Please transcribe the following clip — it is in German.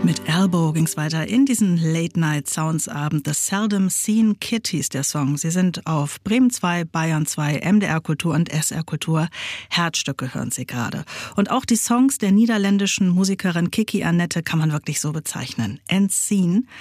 Mit Elbow ging's weiter in diesen Late-Night-Sounds-Abend. The Seldom Seen Kid hieß der Song. Sie sind auf Bremen 2, Bayern 2, MDR Kultur und SR Kultur. Herzstücke hören Sie gerade. Und auch die Songs der niederländischen Musikerin Kiki Annette kann man wirklich so bezeichnen. Unseen.